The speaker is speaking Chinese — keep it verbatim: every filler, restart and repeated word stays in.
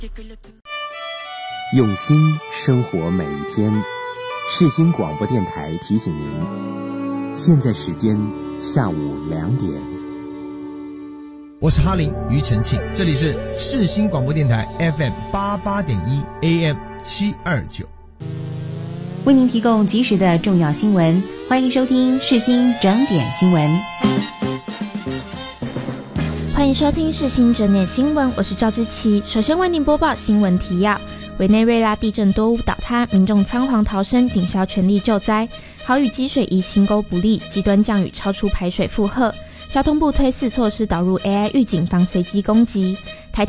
用心生活每一天。世新广播电台提醒您，现在时间下午两点。 我是哈林庾澄庆，这里是世新广播电台 F M 八八点一 A M 七二九， 为您提供及时的重要新闻，欢迎收听世新整点新闻。 欢迎收听世新整点新闻，我是赵之琪。首先为您播报新闻提要：委内瑞拉地震多屋倒塌，民众仓皇逃生，警消全力救灾。豪雨积水宜清沟不利，极端降雨超出排水负荷。交通部推四措施导入 A I 预警，防随机攻击。台铁